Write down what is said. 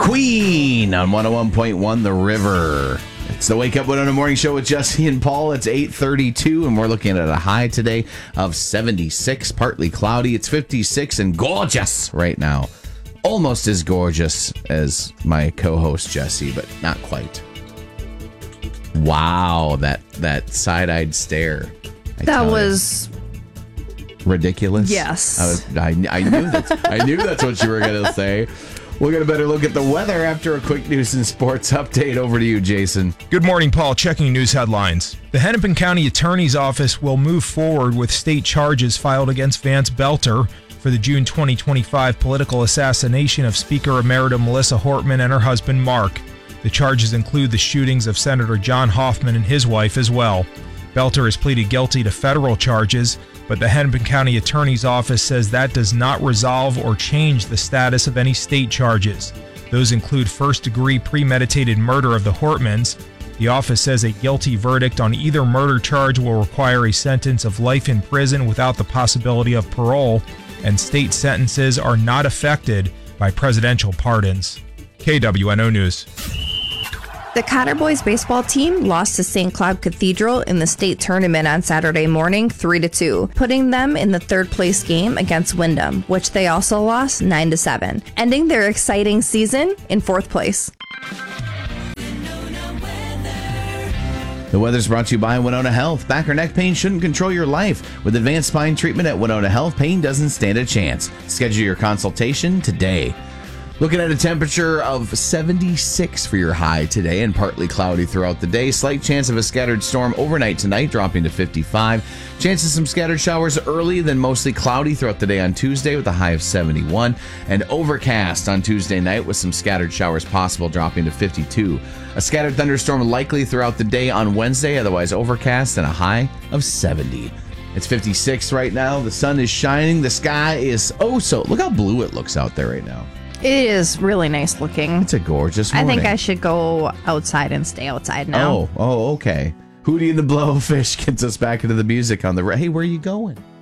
Queen on 101.1 The River. It's the Wake Up Winona Morning Show with Jesse and Paul. It's 8:32, and we're looking at a high today of 76, partly cloudy. It's 56 and gorgeous right now. Almost as gorgeous as my co-host Jesse, but not quite. Wow, that side-eyed stare. That was ridiculous. Yes. I knew that's what you were going to say. We'll get a better look at the weather after a quick news and sports update. Over to you, Jason. Good morning, Paul. Checking news headlines. The Hennepin County Attorney's Office will move forward with state charges filed against Vance Belter for the June 2025 political assassination of Speaker Emerita Melissa Hortman and her husband, Mark. The charges include the shootings of Senator John Hoffman and his wife as well. Belter has pleaded guilty to federal charges, but the Hennepin County Attorney's Office says that does not resolve or change the status of any state charges. Those include first-degree premeditated murder of the Hortmans. The office says a guilty verdict on either murder charge will require a sentence of life in prison without the possibility of parole, and state sentences are not affected by presidential pardons. KWNO News. The Cotter Boys baseball team lost to St. Cloud Cathedral in the state tournament on Saturday morning 3-2, putting them in the third place game against Windham, which they also lost 9-7, ending their exciting season in fourth place. The weather's brought to you by Winona Health. Back or neck pain shouldn't control your life. With advanced spine treatment at Winona Health, pain doesn't stand a chance. Schedule your consultation today. Looking at a temperature of 76 for your high today and partly cloudy throughout the day. Slight chance of a scattered storm overnight tonight, dropping to 55. Chance of some scattered showers early, then mostly cloudy throughout the day on Tuesday with a high of 71. And overcast on Tuesday night with some scattered showers possible, dropping to 52. A scattered thunderstorm likely throughout the day on Wednesday, otherwise overcast and a high of 70. It's 56 right now. The sun is shining. The sky is look how blue it looks out there right now. It is really nice looking. It's a gorgeous morning. I think I should go outside and stay outside now. Oh, okay. Hootie and the Blowfish gets us back into the music on the... Hey, where are you going?